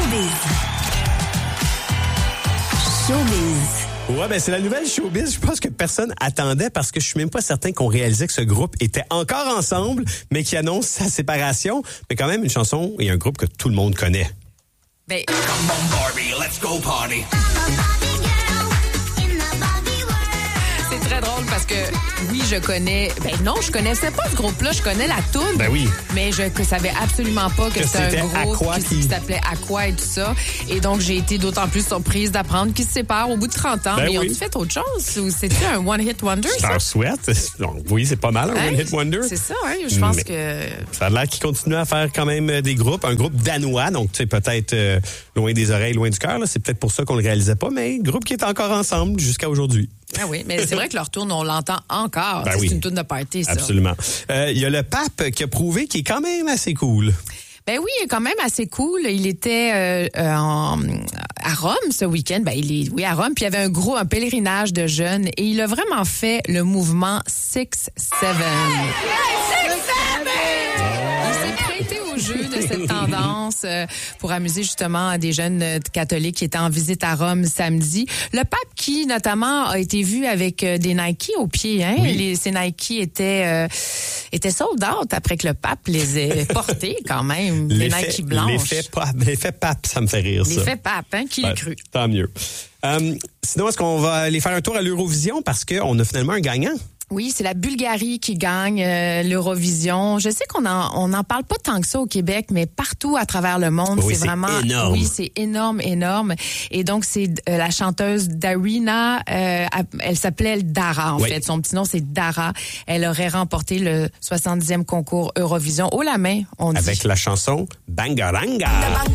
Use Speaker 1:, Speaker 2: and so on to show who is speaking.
Speaker 1: Ouais, ben c'est la nouvelle showbiz. Je pense que personne attendait parce que je suis même pas certain qu'on réalisait que ce groupe était encore ensemble, mais qui annonce sa séparation. Mais quand même une chanson et un groupe que tout le monde connaît.
Speaker 2: Ben,
Speaker 3: Come on Barbie, let's go party.
Speaker 2: c'est très drôle parce que oui, je connais. Ben non, je connaissais pas ce groupe-là. Je connais la toune.
Speaker 1: Ben oui.
Speaker 2: Mais je savais absolument pas que c'était un groupe
Speaker 1: Aqua
Speaker 2: qui s'appelait Aqua et tout ça. Et donc, j'ai été d'autant plus surprise d'apprendre qu'ils se séparent au bout de 30 ans.
Speaker 1: Ben
Speaker 2: mais
Speaker 1: oui.
Speaker 2: ont-ils fait autre chose? Ou c'était un one-hit wonder,
Speaker 1: Je
Speaker 2: ça?
Speaker 1: t'en souhaite. Donc, oui, c'est pas mal, un
Speaker 2: Hein?
Speaker 1: one-hit wonder.
Speaker 2: C'est ça, hein? Je pense
Speaker 1: Mais
Speaker 2: que...
Speaker 1: ça a l'air qu'ils continuent à faire quand même des groupes. Un groupe danois, donc tu sais, peut-être loin des oreilles, loin du cœur. Là. C'est peut-être pour ça qu'on le réalisait pas, mais groupe qui est encore ensemble jusqu'à aujourd'hui.
Speaker 2: Ah oui, mais c'est vrai que leur tourne, on l'entend encore.
Speaker 1: Ben
Speaker 2: C'est
Speaker 1: oui.
Speaker 2: une toune de party, ça.
Speaker 1: Absolument. Il y a le pape qui a prouvé qu'il est quand même assez cool.
Speaker 2: Ben oui, il est quand même assez cool. Il était à Rome ce week-end. Ben il est à Rome. Puis il y avait un pèlerinage de jeunes et il a vraiment fait le mouvement 6-7. Il s'est prêté au jeu de cette tendance pour amuser justement des jeunes catholiques qui étaient en visite à Rome samedi. Le pape qui notamment a été vu avec des Nike aux pieds. Hein?
Speaker 1: Oui.
Speaker 2: Ces Nike étaient sold out après que le pape les ait portés quand même. Des Nike blanches.
Speaker 1: L'effet pape, ça me fait rire, ça.
Speaker 2: L'effet pape, hein? Qui l'a cru?
Speaker 1: Tant mieux. Sinon, est-ce qu'on va aller faire un tour à l'Eurovision parce qu'on a finalement un gagnant?
Speaker 2: Oui, c'est la Bulgarie qui gagne l'Eurovision. Je sais qu'on en parle pas tant que ça au Québec, mais partout à travers le monde,
Speaker 1: Oui,
Speaker 2: c'est vraiment
Speaker 1: énorme.
Speaker 2: Oui, c'est énorme. Et donc c'est la chanteuse Darina, elle s'appelait Dara en fait. Son petit nom c'est Dara. Elle aurait remporté le 70e concours Eurovision haut la main, on dit.
Speaker 1: Avec la chanson Bangaranga.